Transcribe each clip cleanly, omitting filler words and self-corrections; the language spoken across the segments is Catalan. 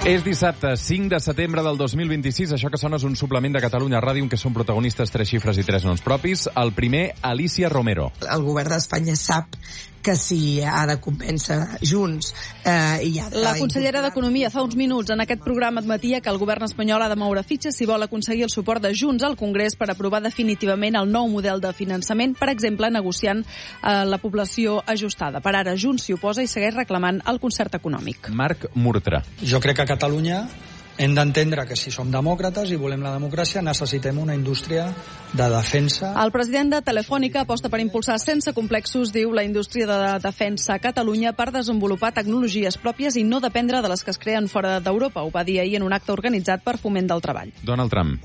És dissabte, 5 de setembre del 2026. Això que sona és un suplement de Catalunya Ràdio en què són protagonistes 3 xifres i 3 noms propis. El primer, Alicia Romero. El govern d'Espanya sap que si ha de convèncer Junts i ha de... La consellera d'Economia fa uns minuts en aquest programa admetia que el govern espanyol ha de moure fitxes si vol aconseguir el suport de Junts al Congrés per aprovar definitivament el nou model de finançament, per exemple, negociant la població ajustada. Per ara, Junts s'hi oposa i segueix reclamant el concert econòmic. Marc Murtra. Jo crec que a Catalunya hem d'entendre que si som demòcrates i volem la democràcia necessitem una indústria de defensa. El president de Telefònica aposta per impulsar sense complexos, diu, la indústria de defensa a Catalunya per desenvolupar tecnologies pròpies i no dependre de les que es creen fora d'Europa. Ho va dir ahir en un acte organitzat per Foment del Treball. Donald Trump.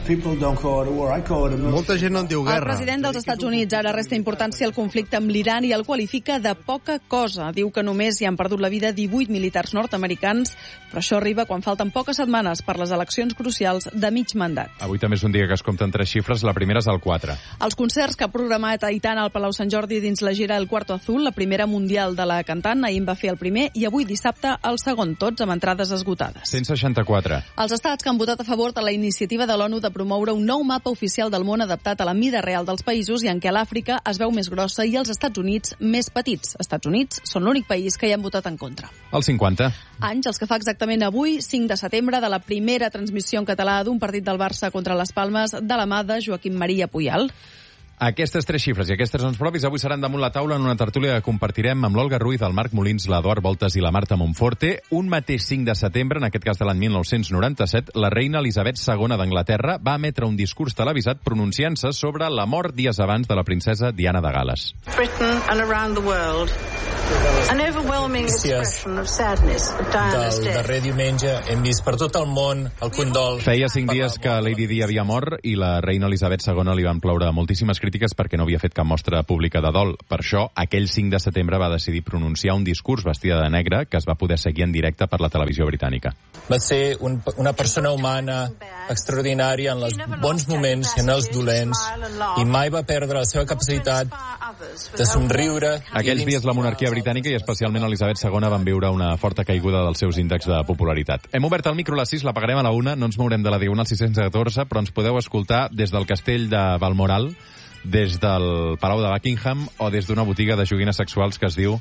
Molta gent no en diu guerra. El president dels Estats Units ara resta importància al conflicte amb l'Iran i el qualifica de poca cosa. Diu que només hi han perdut la vida 18 militars nord-americans, però això arriba quan falten poques setmanes per les eleccions crucials de mig mandat. Avui també és un dia que es compten 3 xifres, la primera és el 4. Els concerts que ha programat Aitana al Palau Sant Jordi dins la gira El Cuarto Azul, la primera mundial de la cantant, ahir en va fer el primer i avui dissabte el segon, tots amb entrades esgotades. 164. Els estats que han votat a favor de la iniciativa de l'ONU de promoure un nou mapa oficial del món adaptat a la mida real dels països i en què l'Àfrica es veu més grossa i els Estats Units més petits. Estats Units són l'únic país que hi han votat en contra. El 50. Anys, els que fa exactament avui, 5 de setembre, de la primera transmissió en català d'un partit del Barça contra les Palmes de la mà de Joaquim Maria Puyal. Aquestes 3 xifres i aquests noms propis avui seran damunt la taula en una tertúlia que compartirem amb l'Olga Ruiz, el Marc Molins, l'Eduard Voltes i la Marta Monforte. Un mateix 5 de setembre, en aquest cas de l'any 1997, la reina Elisabet II d'Anglaterra va emetre un discurs televisat pronunciant-se sobre la mort dies abans de la princesa Diana de Gal·les. Britain and around the world. An overwhelming expression of sadness at Diana's death. Del darrer diumenge hem vist per tot el món el condol. Feia 5 dies que Lady Di havia mort i la reina Elisabet II li van ploure moltíssimes crítiques perquè no havia fet cap mostra pública de dol. Per això, aquell 5 de setembre va decidir pronunciar un discurs vestida de negre que es va poder seguir en directe per la televisió britànica. Va ser una persona humana extraordinària en els bons moments i en els dolents i mai va perdre la seva capacitat de somriure. Aquells dies la monarquia britànica i especialment Elisabet II van viure una forta caiguda dels seus índexs de popularitat. Hem obert el micro a les 6, l'apagarem a la 1, no ens mourem de la Diagonal 614, però ens podeu escoltar des del castell de Balmoral, des del Palau de Buckingham o des d'una botiga de joguines sexuals que es diu...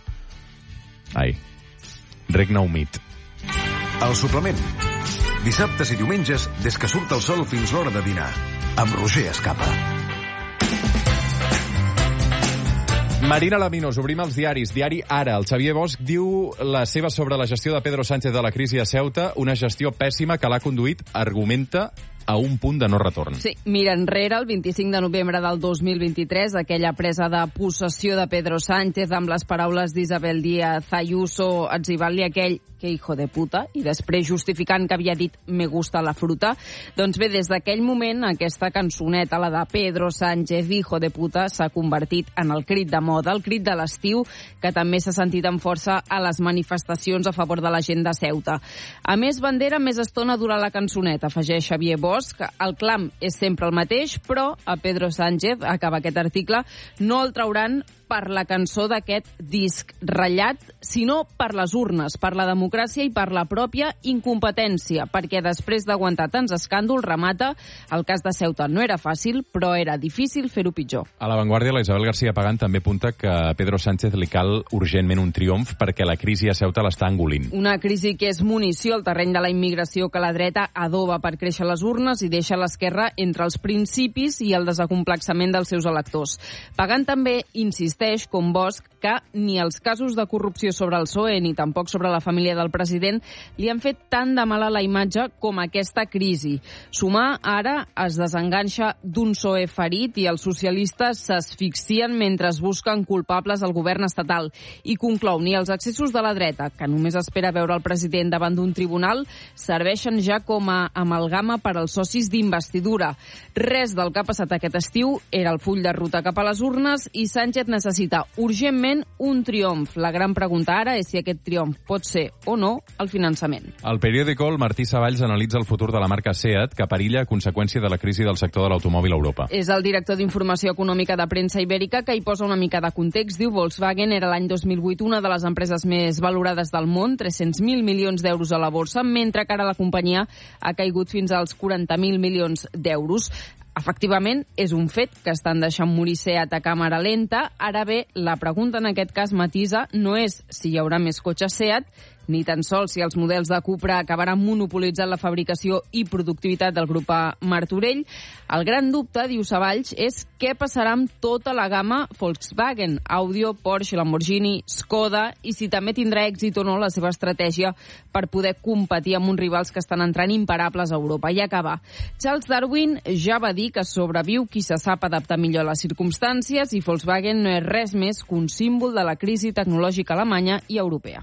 Regne Unit. El suplement. Dissabtes i diumenges, des que surt el sol fins l'hora de dinar. Amb Roger Escapa. Marina Laminos, obrim els diaris. Diari Ara. El Xavier Bosch diu la seva sobre la gestió de Pedro Sánchez de la crisi a Ceuta, una gestió pèssima que l'ha conduït, argumenta, a un punt de no retorn. Sí, mira enrere, el 25 de novembre del 2023, aquella presa de possessió de Pedro Sánchez amb les paraules d'Isabel Díaz Ayuso, etzibar-li aquell que hijo de puta, i després justificant que havia dit me gusta la fruta. Doncs bé, des d'aquell moment, aquesta cançoneta, la de Pedro Sánchez, hijo de puta, s'ha convertit en el crit de moda, el crit de l'estiu, que també s'ha sentit amb força a les manifestacions a favor de la gent de Ceuta. A més bandera, més estona dura la cançoneta, afegeix Xavier Bosch. El clam és sempre el mateix, però a Pedro Sánchez, acaba aquest article, no el trauran per la cançó d'aquest disc ratllat, sinó per les urnes, per la democràcia i per la pròpia incompetència, perquè després d'aguantar tants escàndols, remata, el cas de Ceuta no era fàcil, però era difícil fer-ho pitjor. A La Vanguardia, la Isabel García Pagán també apunta que a Pedro Sánchez li cal urgentment un triomf perquè la crisi a Ceuta l'està engolint. Una crisi que és munició al terreny de la immigració que la dreta adoba per créixer les urnes i deixa l'esquerra entre els principis i el desacomplexament dels seus electors. Pagán també insisteix, com Bosch, que ni els casos de corrupció sobre el PSOE ni tampoc sobre la família del president li han fet tant de mal a la imatge com aquesta crisi. Sumar ara es desenganxa d'un PSOE ferit i els socialistes s'asfixien mentre busquen culpables al govern estatal. I conclou, ni els excessos de la dreta, que només espera veure el president davant d'un tribunal, serveixen ja com a amalgama per als socis d'investidura. Res del que ha passat aquest estiu era el full de ruta cap a les urnes i Sánchez necessita necessita urgentment un triomf. La gran pregunta ara és si aquest triomf pot ser o no el finançament. Al periòdico, el Martí Savalls analitza el futur de la marca Seat, que perilla a conseqüència de la crisi del sector de l'automòbil a Europa. És el director d'Informació Econòmica de Premsa Ibèrica que hi posa una mica de context. Diu, Volkswagen era l'any 2008 una de les empreses més valorades del món, 300.000 milions d'euros a la borsa, mentre que ara la companyia ha caigut fins als 40.000 milions d'euros. Efectivament, és un fet que estan deixant morir Seat a càmera lenta. Ara bé, la pregunta en aquest cas matisa no és si hi haurà més cotxes Seat, ni tan sols si els models de Cupra acabaran monopolitzant la fabricació i productivitat del grup Martorell. El gran dubte, diu Savalls, és què passarà amb tota la gamma Volkswagen, Audio, Porsche, Lamborghini, Skoda, i si també tindrà èxit o no la seva estratègia per poder competir amb uns rivals que estan entrant imparables a Europa. I acabar. Charles Darwin ja va dir que sobreviu qui se sap adaptar millor a les circumstàncies, i Volkswagen no és res més que un símbol de la crisi tecnològica alemanya i europea.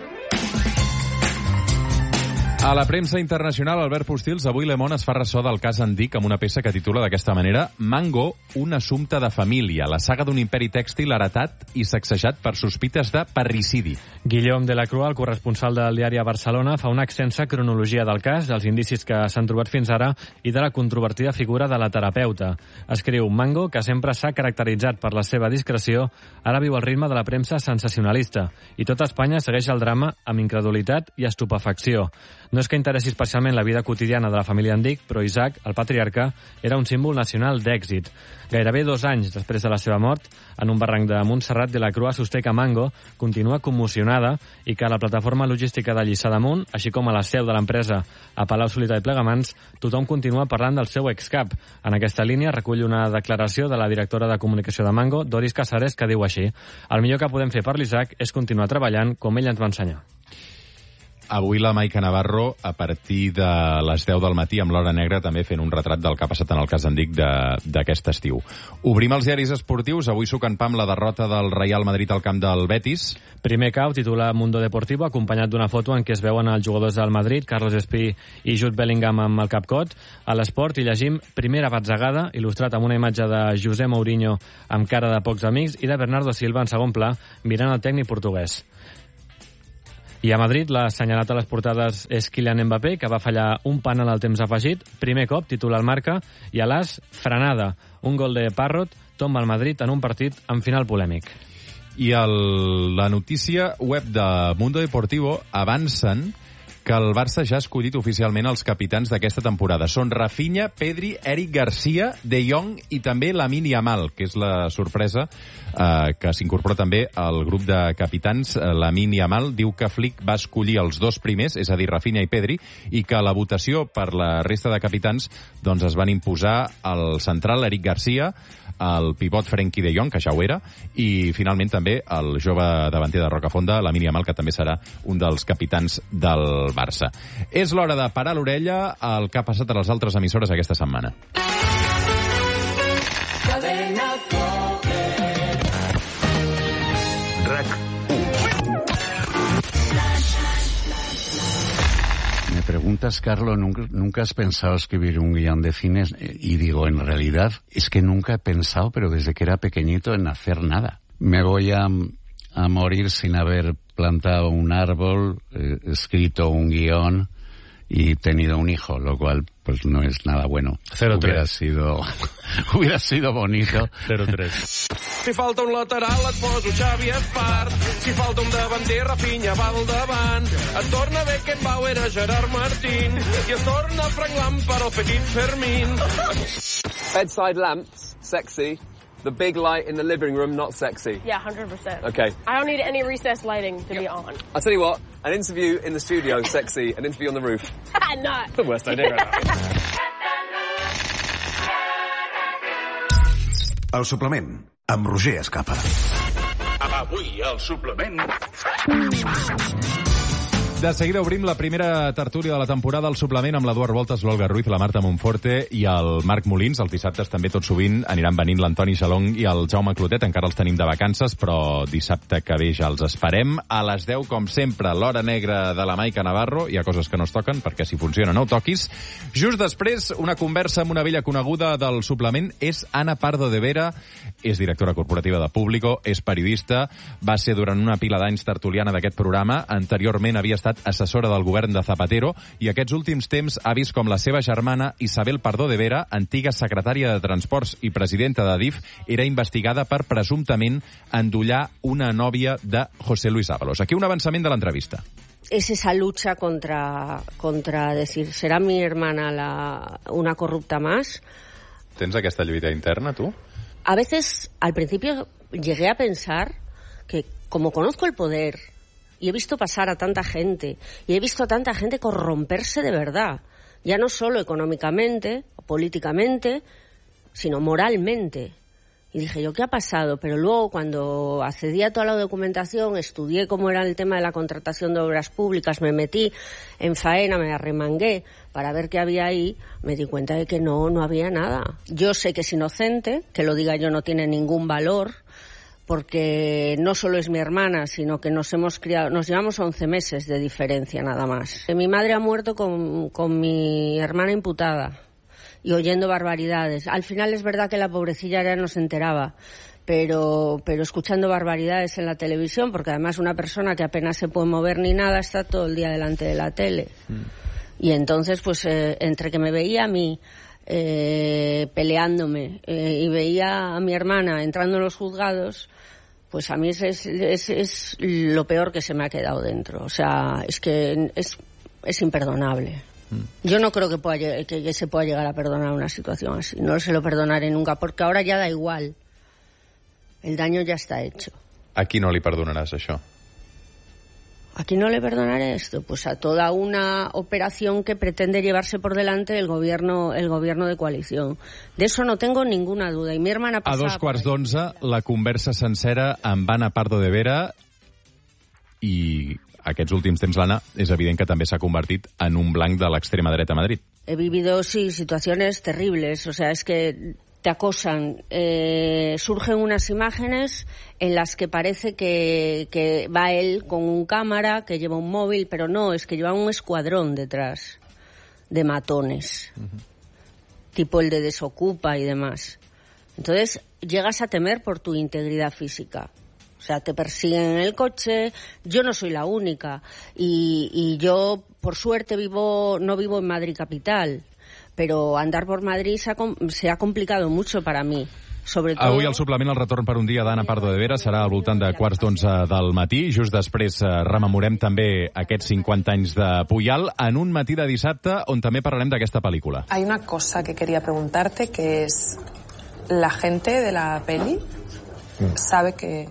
A la premsa internacional, Albert Postils, avui Le Monde es fa ressò del cas Andic amb una peça que titula d'aquesta manera Mango, un assumpte de família, la saga d'un imperi tèxtil heretat i sacsejat per sospites de parricidi. Guillaume de la Crua, el corresponsal del diari a Barcelona, fa una extensa cronologia del cas, dels indicis que s'han trobat fins ara i de la controvertida figura de la terapeuta. Escriu, Mango, que sempre s'ha caracteritzat per la seva discreció, ara viu al ritme de la premsa sensacionalista i tota Espanya segueix el drama amb incredulitat i estupefacció. No és que interessi especialment la vida quotidiana de la família Andic, però Isaac, el patriarca, era un símbol nacional d'èxit. Gairebé 2 anys després de la seva mort, en un barranc de Montserrat, de la Crua sosté que Mango continua commocionada i que a la plataforma logística de Lliçà d'Amunt, així com a la seu de l'empresa a Palau Solità i Plegamans, tothom continua parlant del seu excap. En aquesta línia recull una declaració de la directora de comunicació de Mango, Doris Casares, que diu així: el millor que podem fer per l'Isaac és continuar treballant com ell ens va ensenyar. Avui la Maica Navarro, a partir de les 10 del matí, amb l'Hora Negra, també fent un retrat del que ha passat en el cas Andic d'aquest estiu. Obrim els diaris esportius. Avui suc en pa amb la derrota del Real Madrid al camp del Betis. Primer cau, titula Mundo Deportivo, acompanyat d'una foto en què es veuen els jugadors del Madrid, Carlos Espí i Jude Bellingham amb el capcot. A l'Esport hi llegim primera batzegada, il·lustrat amb una imatge de José Mourinho amb cara de pocs amics i de Bernardo Silva en segon pla, mirant el tècnic portuguès. I a Madrid, l'assenyalat a les portades és Kylian Mbappé, que va fallar un penal al temps afegit. Primer cop, titula el Marca, i a l'As, frenada. Un gol de Parrot tomba el Madrid en un partit amb final polèmic. I la notícia web de Mundo Deportivo avancen que el Barça ja ha escollit oficialment els capitans d'aquesta temporada. Són Rafinha, Pedri, Eric Garcia, De Jong i també Lamine Yamal, que és la sorpresa que s'incorpora també al grup de capitans. Lamine Yamal diu que Flick va escollir els 2 primers, és a dir, Rafinha i Pedri, i que a la votació per la resta de capitans doncs es van imposar el central Eric Garcia, el pivot Frenkie de Jong, que ja ho era, i finalment també el jove davanter de Rocafonda, Lamine Yamal, que també serà un dels capitans del Barça. És l'hora de parar l'orella al que ha passat a les altres emissores aquesta setmana. Me preguntas, Carlos, ¿nunca has pensado escribir un guión de cines? Y digo, en realidad, es que nunca he pensado, pero desde que era pequeñito, en hacer nada. Me voy a morir sin haber plantado un árbol, escrito un guión y tenido un hijo, lo cual pues no es nada bueno. 0-3. Hubiera sido bonito. 0-3. Si falta un lateral et poso Xavi Espart. Si falta un davanter, Rafinha va al davant. Et torna Beckenbauer a Gerard Martín. I es torna Frank Lampard o Petit Fermín. Bedside lamps, sexy. The big light in the living room, not sexy. Yeah, 100%. Okay. I don't need any recessed lighting to be on. I'll tell you what, an interview in the studio, sexy. An interview on the roof. Not. The worst idea right now. El suplement, amb Roger Escapa. Avui, el suplement... De seguida obrim la primera tertúlia de la temporada al suplement amb l'Eduard Voltes, l'Olga Ruiz, la Marta Monforte i el Marc Molins. Els dissabtes també tot sovint aniran venint l'Antoni Xalong i el Jaume Clotet. Encara els tenim de vacances, però dissabte que ve ja els esperem. A les 10, com sempre, l'hora negra de la Maica Navarro. Hi ha coses que no es toquen, perquè si funciona no ho toquis. Just després, una conversa amb una vella coneguda del suplement. És Ana Pardo de Vera, és directora corporativa de Público, és periodista, va ser durant una pila d'anys tertuliana d'aquest programa. Anteriorment havia estat assessora del govern de Zapatero i aquests últims temps ha vist com la seva germana Isabel Pardo de Vera, antiga secretària de Transports i presidenta d'Adif, era investigada per presumptament endollar una nòvia de José Luis Ábalos. Aquí un avançament de l'entrevista. Es esa lucha contra decir, ¿será mi hermana una corrupta más? Tens aquesta lluita interna, tu? A veces, al principio, llegué a pensar que, como conozco el poder y he visto pasar a tanta gente, y he visto a tanta gente corromperse de verdad, ya no solo económicamente, o políticamente, sino moralmente. Y dije yo, ¿qué ha pasado? Pero luego, cuando accedí a toda la documentación, estudié cómo era el tema de la contratación de obras públicas, me metí en faena, me arremangué para ver qué había ahí, me di cuenta de que no había nada. Yo sé que es inocente, que lo diga yo no tiene ningún valor, porque no solo es mi hermana, sino que nos llevamos 11 meses de diferencia nada más. Mi madre ha muerto con mi hermana imputada y oyendo barbaridades. Al final es verdad que la pobrecilla ya no se enteraba, pero escuchando barbaridades en la televisión, porque además una persona que apenas se puede mover ni nada está todo el día delante de la tele. Y entonces, pues, entre que me veía a mí peleándome y veía a mi hermana entrando en los juzgados, pues a mí es lo peor que se me ha quedado dentro. O sea, es que es imperdonable. Yo no creo que se pueda llegar a perdonar una situación así. No se lo perdonaré nunca, porque ahora ya da igual. El daño ya está hecho. A qui no li perdonaràs això? ¿A quién no le perdonaré esto? Pues a toda una operación que pretende llevarse por delante el gobierno de coalición. De eso no tengo ninguna duda. Y mi hermana pasaba... A 2:15, la conversa sencera amb Ana Pardo de Vera, i aquests últims temps l'Anna és evident que també s'ha convertit en un blanc de l'extrema dreta a Madrid. He vivido, sí, situaciones terribles. O sea, es que te acosan, surgen unas imágenes en las que parece que va él con un cámara, que lleva un móvil, pero no, es que lleva un escuadrón detrás de matones, tipo el de Desocupa y demás. Entonces llegas a temer por tu integridad física. O sea, te persiguen en el coche. Yo no soy la única y yo, por suerte, no vivo en Madrid capital. Però andar per Madrid se ha complicat mucho para mí. Sobretot... Avui al suplement el retorn per un dia d'Ana Pardo de Vera serà al voltant de 11:15 del matí. Just després rememorem també aquests 50 anys de Puyal en un matí de dissabte on també parlarem d'aquesta pel·lícula. Hay una cosa que quería preguntarte, que es la gente de la peli sabe que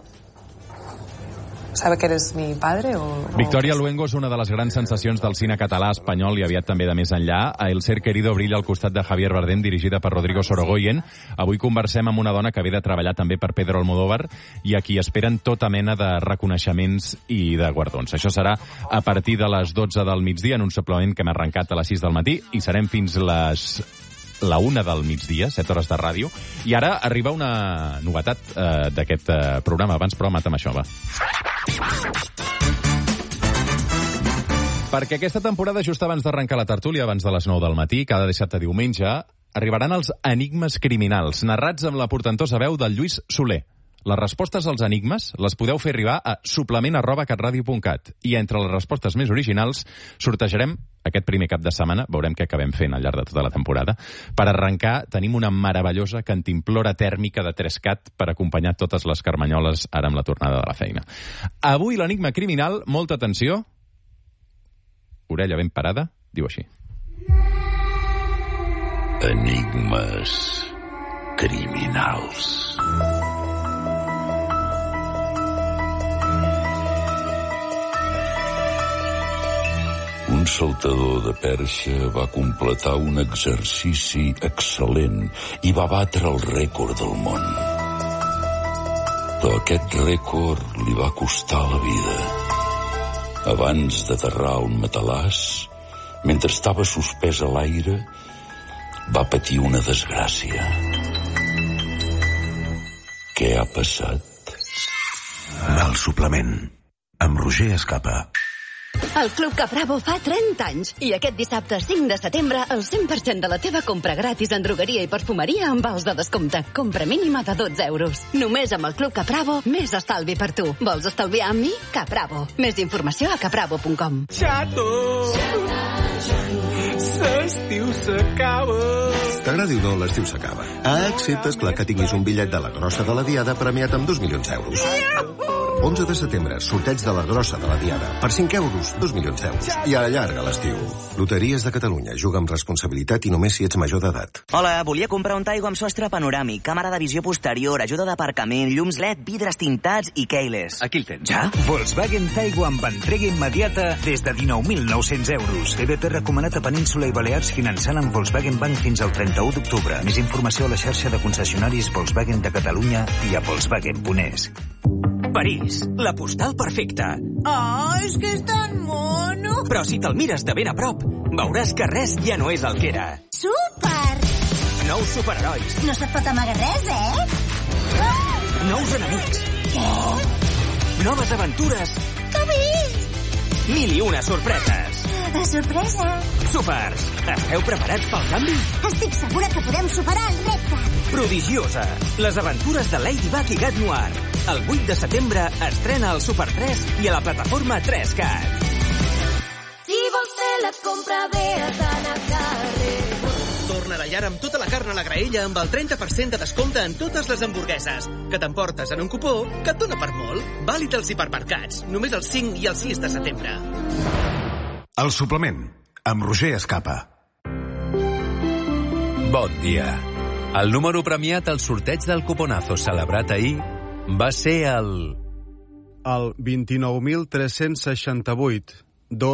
eres mi padre o... Victoria Luengo és una de les grans sensacions del cine català, espanyol i aviat també de més enllà. El ser querido brilla al costat de Javier Bardem, dirigida per Rodrigo Sorogoyen. Avui conversem amb una dona que ve de treballar també per Pedro Almodóvar i a qui esperen tota mena de reconeixements i de guardons. Això serà a partir de les 12 del migdia en un suplement que hem arrencat a les 6 del matí i serem fins la 1 del migdia, 7 hores de ràdio. I ara arriba una novetat d'aquest programa. Abans, però, mata'm això, va. Perquè aquesta temporada, just abans d'arrencar la tertúlia, abans de les 9 del matí, cada dissabte diumenge, arribaran els enigmes criminals, narrats amb la portentosa veu del Lluís Soler. Les respostes als enigmes les podeu fer arribar a suplement@catradio.cat i entre les respostes més originals sortejarem aquest primer cap de setmana, veurem què acabem fent al llarg de tota la temporada. Per arrencar, tenim una meravellosa cantimplora tèrmica de 3CAT per acompanyar totes les carmanyoles ara amb la tornada de la feina. Avui l'enigma criminal, molta atenció, orella ben parada, diu així. Enigmes criminals. Un saltador de perxa va completar un exercici excel·lent i va batre el rècord del món. Però aquest rècord li va costar la vida. Abans d'aterrar un matalàs, mentre estava suspès a l'aire, va patir una desgràcia. Què ha passat? El suplement, amb Roger Escapa. El Club Capravo fa 30 anys i aquest dissabte 5 de setembre el 100% de la teva compra gratis en drogueria i perfumeria amb vals de descompte. Compra mínima de 12 euros. Només amb el Club Capravo, més estalvi per tu. Vols estalviar amb mi? Capravo. Més informació a capravo.com. Xato! L'estiu s'acaba. T'agradi o no, l'estiu s'acaba. Excepte, esclar, que tinguis un bitllet de la grossa de la Diada premiat amb 2 milions d'euros. 11 de setembre, sorteig de la grossa de la Diada. Per 5 euros, 2 milions d'euros. I allarga l'estiu. Loteries de Catalunya. Juga amb responsabilitat i només si ets major d'edat. Hola, volia comprar un Taigo amb sostre panoràmic, càmera de visió posterior, ajuda d'aparcament, llums LED, vidres tintats i keyless. Aquí el tens. Ja? Volkswagen Taigo amb entrega immediata des de 19.900 euros. TVP recomanat a Península i Balears finançant amb Volkswagen Bank fins al 31 d'octubre. Més informació a la xarxa de concessionaris Volkswagen de Catalunya i a Volkswagen.es. París, la postal perfecta. Oh, és que és tan mono. Però si te'l mires de ben a prop, veuràs que res ja no és el que era. Súper! Nous superherois. No se't pot amagar res, Nous enemics. Què? Noves aventures. Que bé! 1001 sorpreses. Sorpresa. Supers. Esteu preparats pel canvi? Estic segura que podem superar el repte. Prodigiosa. Les aventures de Ladybug i Gat Noir. El 8 de setembre estrena al Super 3 i a la plataforma 3Cat. Si vols fer la compra, ve a Sana Carrer. Torna a la llar amb tota la carn a la graella amb el 30% de descompte en totes les hamburgueses. Que t'emportes en un cupó que et dona per molt. Vàlid als hipermercats. Només el 5 i el 6 de setembre. El suplement, amb Roger Escapa. Bon dia. El número premiat al sorteig del cuponazo celebrat ahir va ser el 29.368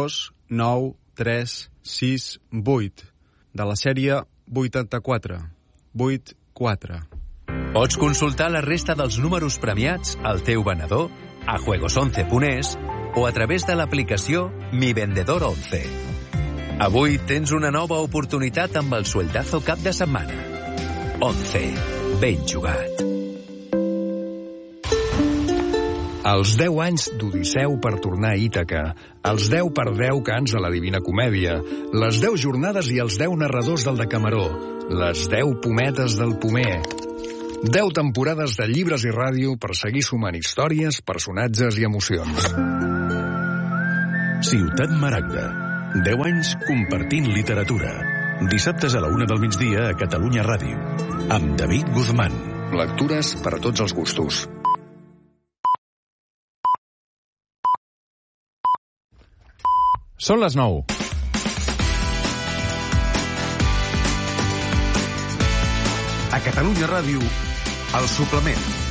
29368 de la sèrie 84. Pots consultar la resta dels números premiats al teu venedor, a juegos11.es o a través de l'aplicació Mi Vendedor 11. Avui tens una nova oportunitat amb el sueldazo cap de setmana. 11. Ben jugat. Els 10 anys d'Odisseu per tornar a Ítaca, els 10 per 10 cants a la Divina Comèdia, les 10 jornades i els 10 narradors del Decameró, les 10 pometes del Pomer, 10 temporades de llibres i ràdio per seguir sumant històries, personatges i emocions. Ciutat Maragda. 10 anys compartint literatura. Dissabtes a la 1 del migdia a Catalunya Ràdio. Amb David Guzmán. Lectures per a tots els gustos. Són les 9. A Catalunya Ràdio, El suplement.